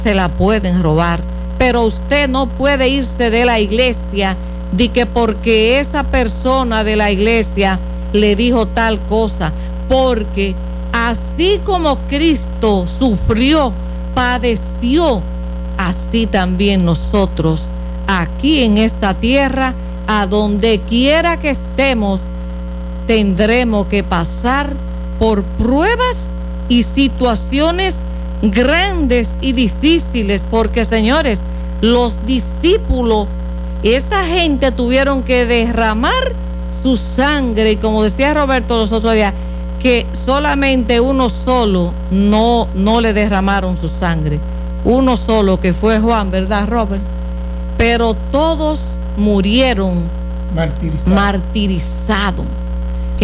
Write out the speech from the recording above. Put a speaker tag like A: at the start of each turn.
A: se la pueden robar, pero usted no puede irse de la iglesia de que porque esa persona de la iglesia le dijo tal cosa, porque así como Cristo sufrió, padeció, así también nosotros aquí en esta tierra, a donde quiera que estemos, tendremos que pasar por pruebas y situaciones grandes y difíciles, porque señores, los discípulos, esa gente tuvieron que derramar su sangre, y como decía Roberto los otros días, que solamente uno solo no le derramaron su sangre, uno solo, que fue Juan, ¿verdad, Robert? Pero todos murieron martirizados.